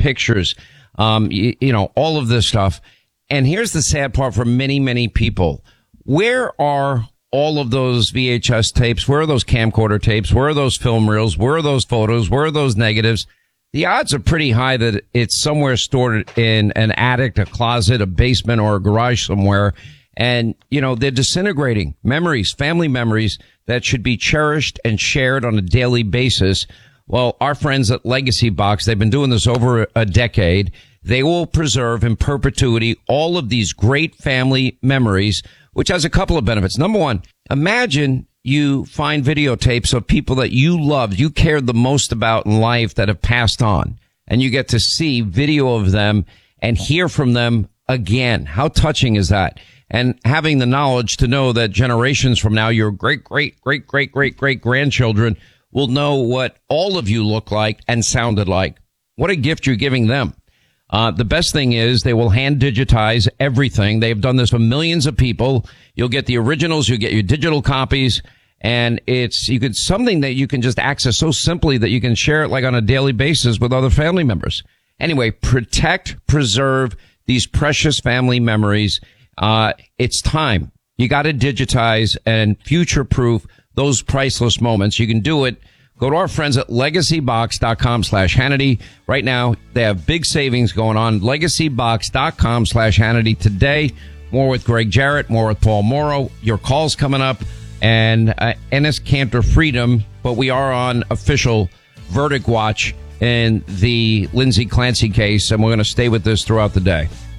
pictures, all of this stuff. And here's the sad part for many, many people. Where are all of those VHS tapes? Where are those camcorder tapes? Where are those film reels? Where are those photos? Where are those negatives? The odds are pretty high that it's somewhere stored in an attic, a closet, a basement, or a garage somewhere. And, they're disintegrating memories, family memories that should be cherished and shared on a daily basis. Well, our friends at Legacy Box, they've been doing this over a decade. They will preserve in perpetuity all of these great family memories, which has a couple of benefits. Number one, imagine you find videotapes of people that you loved, you cared the most about in life that have passed on, and you get to see video of them and hear from them again. How touching is that? And having the knowledge to know that generations from now, your great grandchildren will know what all of you look like and sounded like. What a gift you're giving them. The best thing is they will hand digitize everything. They've done this for millions of people. You'll get the originals. You get your digital copies. And it's something that you can just access so simply that you can share it like on a daily basis with other family members. Anyway, protect, preserve these precious family memories. It's time. You got to digitize and future proof those priceless moments. You can do it. Go to our friends at legacybox.com/Hannity. Right now, they have big savings going on. Legacybox.com/Hannity today. More with Greg Jarrett, more with Paul Morrow. Your call's coming up. And Ennis Cantor Freedom, but we are on official verdict watch in the Lindsay Clancy case, and we're going to stay with this throughout the day.